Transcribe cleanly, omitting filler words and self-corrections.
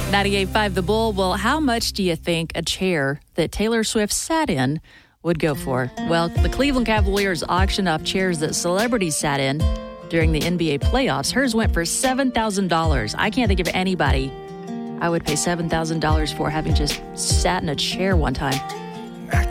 98.5 The Bull. Well, how much do you think a chair that Taylor Swift sat in would go for? Well, the Cleveland Cavaliers auctioned off chairs that celebrities sat in during the NBA playoffs. Hers went for $7,000. I can't think of anybody I would pay $7,000 for having just sat in a chair one time.